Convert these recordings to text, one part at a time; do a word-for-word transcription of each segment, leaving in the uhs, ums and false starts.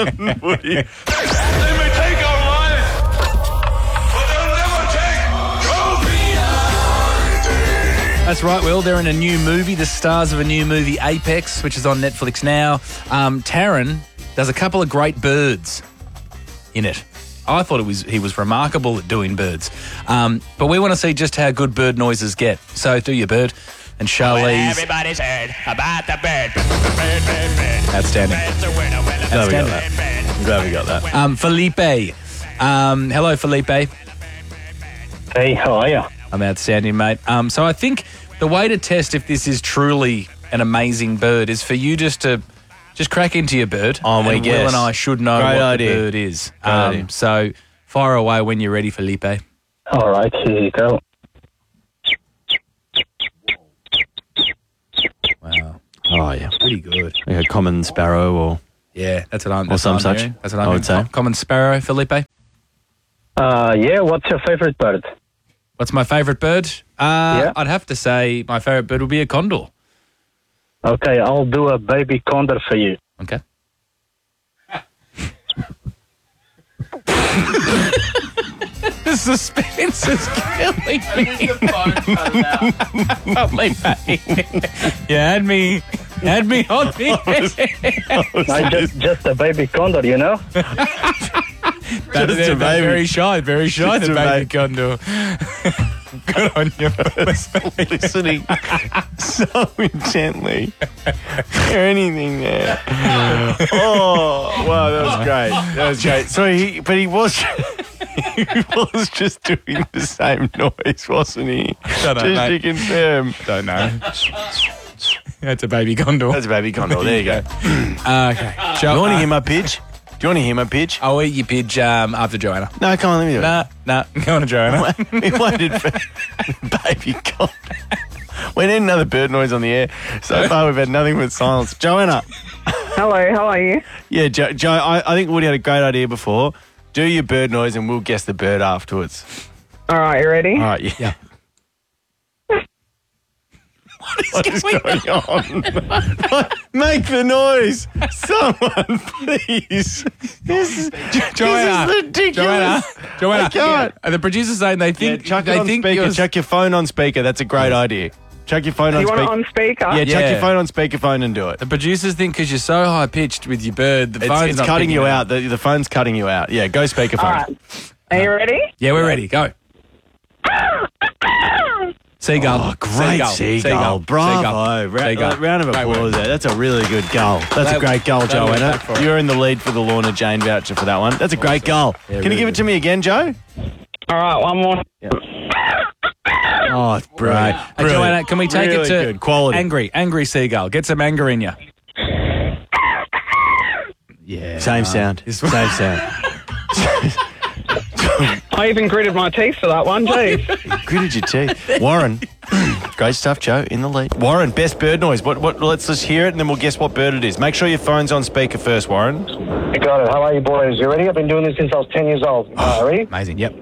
Woody. They may take our lives, but they'll never take trophies. That's right, Will. They're in a new movie, the stars of a new movie, Apex, which is on Netflix now. Um, Taron does a couple of great birds in it. I thought it was he was remarkable at doing birds. Um, but we want to see just how good bird noises get. So do your bird and Charlize. Everybody's heard about the bird. Bird, bird, bird. Outstanding. Bird's a winner, winner, Glad we got Outstanding. that. I'm glad we got that. Um, Felipe. Um, hello, Felipe. Hey, how are you? I'm outstanding, mate. Um, so I think the way to test if this is truly an amazing bird is for you just to just crack into your bird. Oh, we and guess. Will and I should know Great what idea. the bird is. Great Um, idea. so fire away when you're ready, Felipe. All right, here you go. Wow, Oh, yeah. pretty good. Like a common sparrow or... Yeah, that's what I'm. Or That's some what I'm such, hearing. That's what I'm I would hearing. say. Common sparrow, Felipe. Uh, yeah, what's your favorite bird? What's my favourite bird? Uh, Yeah. I'd have to say my favourite bird would be a condor. Okay, I'll do a baby condor for you. Okay. The suspense is killing me. Felipe. You had me, had me on the I just, just a baby condor, you know? That Just is a a baby. very shy, very shy, Just the a baby baby. condor. Good on you. listening so intently. Hear anything there? Oh, wow, that was great. That was great. So he, but he was, he was just doing the same noise, wasn't he? Don't know, just mate. to confirm. Don't know. That's a baby condor. That's a baby condor. There you go. Uh, okay. Do you want to hear my pitch? Do you want to hear my pitch? I'll eat your pidge um, after Joanna. No, come on, let me do it. Nah, nah. Go on to Joanna. We waited for baby condor. We need another bird noise on the air. So far, we've had nothing but silence. Joanna. Hello, how are you? Yeah, Joe, Joe I, I think Woody had a great idea before. Do your bird noise and we'll guess the bird afterwards. All right, you ready? All right, yeah. Yeah. What is going on? Make the noise. Someone, please. This is, Joanna. this is ridiculous. Joanna. Joanna. I can't. Uh, The producer's saying they Yeah, think chuck they it on think speaker. you're- Chuck your phone on speaker. That's a great idea. Chuck your phone Do on you want it speaker. on speaker? Yeah, chuck Yeah. your phone on speakerphone and do it. The producers think because you're so high pitched with your bird, the It's, phone's it's not cutting picking you it out. up. The, the phone's cutting you out. Yeah, go speakerphone. All right. Are you ready? Yeah, we're ready. Go. Seagull. Oh, great seagull. Bravo. Seagull. Ra- Seagull. uh, round of Great applause work. there. That's a really good gull. That's That- a great gull, that'll be Joanna. back for it. You're in the lead for the Lorna Jane voucher for that one. That's a great gull. Yeah, Can really you give it good. to me again, Joe? All right, one more. Oh, it's brilliant. Hey, Brilliant. Joanna, can we take Really it to good. Quality. angry, angry seagull? Get some anger in you. Yeah. Same sound. This- Same sound. I even gritted my teeth for that one, geez. Gritted your teeth. Warren. Great stuff, Joe. In the lead. Warren, best bird noise. What? What? Let's just hear it, and then we'll guess what bird it is. Make sure your phone's on speaker first, Warren. I got it. How are you, boys? You ready? I've been doing this since I was ten years old. Uh, ready? Amazing. Yep.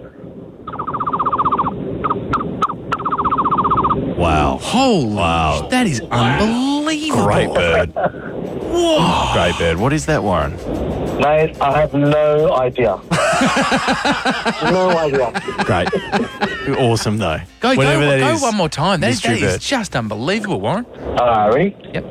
Wow. Holy. Wow. That is unbelievable. Great bird. Whoa. Great bird. What is that, Warren? Mate, I have no idea. no idea. Great. Awesome, though. Go, Whatever go, that go is. one more time. That, that Mystery is bird. just unbelievable, Warren. Uh, ready? Yep.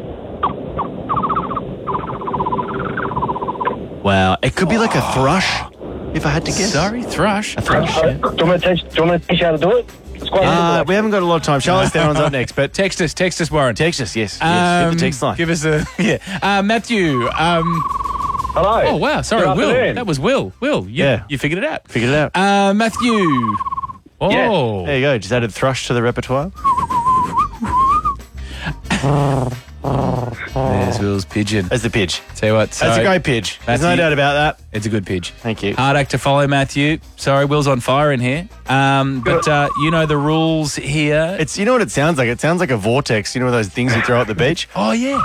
Wow. It could be like a thrush, if I had to guess. Sorry, thrush. A thrush. Uh, do, you want me to teach, do you want me to teach you how to do it? It's quite Uh, simple. we haven't got a lot of time. Charlotte Theron's up next, but Text us, text us, Warren. text us, yes. yes. Um, Hit the text line. Give us a yeah. Uh, Matthew. Um, Hello. oh wow, sorry, Good Will. afternoon. That was Will. Will, you, Yeah. you figured it out. Figured it out. Uh, Matthew. Oh, There you go. Just added thrush to the repertoire. there's Will's pigeon. That's the pitch. Tell you what, That's a so- great pitch. There's no Matthew- doubt about that. It's a good pitch. Thank you. Hard act to follow, Matthew. Sorry, Will's on fire in here. Um, but uh, you know the rules here. It's you know what it sounds like? It sounds like a vortex. You know those things you throw at the beach? oh yeah.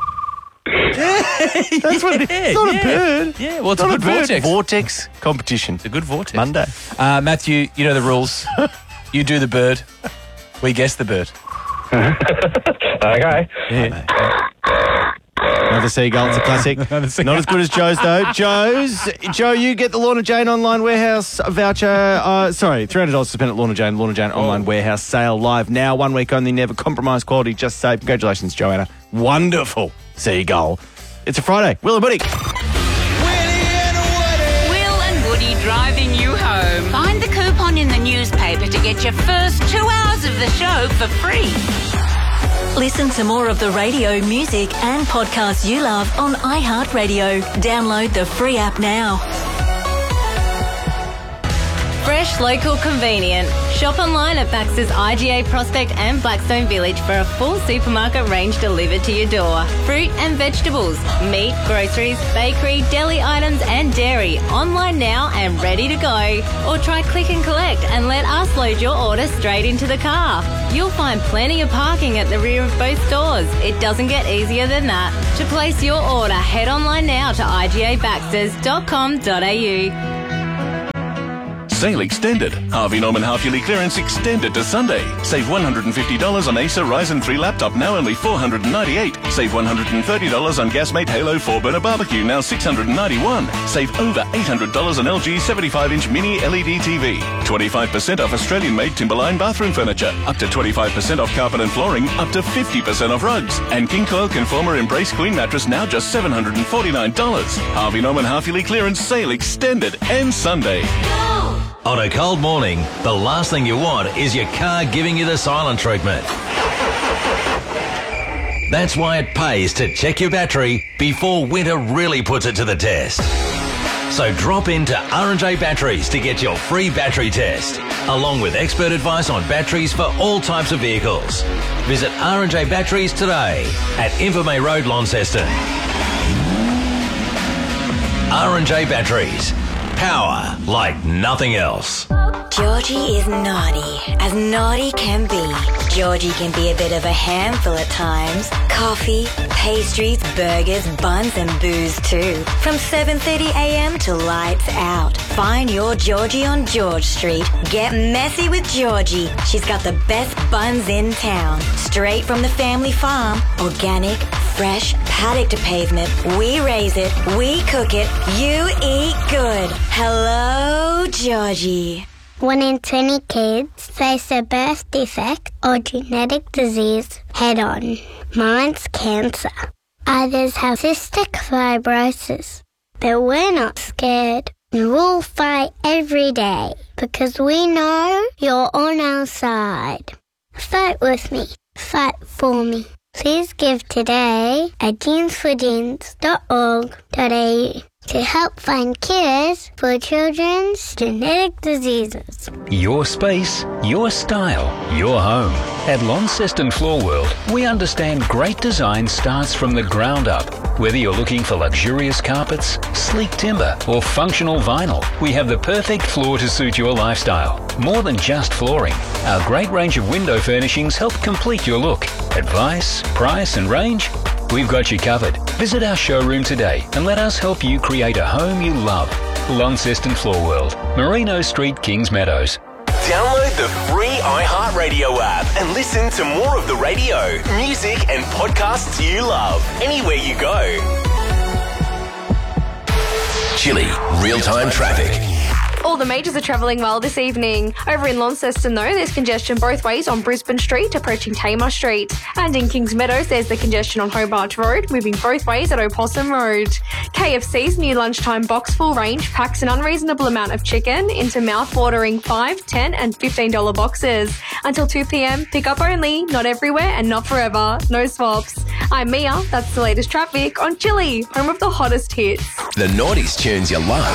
That's what it is. It's not yeah. a bird. Yeah, well, it's Not a a good bird. vortex. Vortex competition. It's a good vortex. Monday. Uh, Matthew, you know the rules. You do the bird. We guess the bird. Okay. Yeah. Another seagull. It's a classic. Not as good as Joe's, though. Joe's. Joe, you get the Lorna Jane Online Warehouse voucher. Uh, sorry, three hundred dollars to spend at Lorna Jane. Lorna Jane Online Warehouse sale live now. One week only. Never compromise quality. Just save. Congratulations, Joanna. Wonderful seagull. It's a Friday. Will and Woody. Will and Woody driving you home. Find the coupon in the newspaper to get your first two hours of the show for free. Listen to more of the radio, music and podcasts you love on iHeartRadio. Download the free app now. Fresh, local, convenient. Shop online at Baxter's I G A Prospect and Blackstone Village for a full supermarket range delivered to your door. Fruit and vegetables, meat, groceries, bakery, deli items and dairy. Online now and ready to go. Or try click and collect and let us load your order straight into the car. You'll find plenty of parking at the rear of both stores. It doesn't get easier than that. To place your order, head online now to I G A baxters dot com dot a u. Sale extended. Harvey Norman half-yearly clearance extended to Sunday. Save one hundred fifty dollars on Acer Ryzen three laptop, now only four hundred ninety-eight dollars. Save one hundred thirty dollars on Gasmate Halo four burner barbecue, now six hundred ninety-one dollars. Save over eight hundred dollars on L G seventy-five inch mini L E D T V. twenty-five percent off Australian-made Timberline bathroom furniture. Up to twenty-five percent off carpet and flooring. Up to fifty percent off rugs. And King Coil Conformer Embrace Queen mattress, now just seven hundred forty-nine dollars. Harvey Norman half-yearly clearance sale extended and Sunday. On a cold morning, the last thing you want is your car giving you the silent treatment. That's why it pays to check your battery before winter really puts it to the test. So drop into R and J Batteries to get your free battery test, along with expert advice on batteries for all types of vehicles. Visit R and J Batteries today at Invermay Road, Launceston. R and J Batteries. Power like nothing else. Georgie is naughty, as naughty can be. Georgie can be a bit of a handful at times. Coffee, pastries, burgers, buns and booze too. From seven thirty a m to lights out. Find your Georgie on George Street. Get messy with Georgie. She's got the best buns in town. Straight from the family farm. Organic, fresh, paddock to pavement. We raise it, we cook it, you eat good. Hello, Georgie. One in twenty kids face a birth defect or genetic disease head on. Mine's cancer. Others have cystic fibrosis. But we're not scared. We'll fight every day because we know you're on our side. Fight with me. Fight for me. Please give today at jeans for jeans dot org dot a u to help find cures for children's genetic diseases. Your space, your style, your home. At Launceston Floor World, we understand great design starts from the ground up. Whether you're looking for luxurious carpets, sleek timber, or functional vinyl, we have the perfect floor to suit your lifestyle. More than just flooring, our great range of window furnishings help complete your look. Advice, price, and range? We've got you covered. Visit our showroom today and let us help you create a home you love. Launceston Floor World, Merino Street, Kings Meadows. Download the free iHeartRadio app and listen to more of the radio, music and podcasts you love anywhere you go. Chilly real-time traffic. All the majors are travelling well this evening. Over in Launceston, though, there's congestion both ways on Brisbane Street approaching Tamar Street. And in Kings Meadows, there's the congestion on Hobart Road, moving both ways at Opossum Road. K F C's new lunchtime box full range packs an unreasonable amount of chicken into mouth-watering five, ten and fifteen dollar boxes. Until two p m, pick up only, not everywhere and not forever. No swaps. I'm Mia, that's the latest traffic on Chilly, home of the hottest hits. The noughties tunes you love.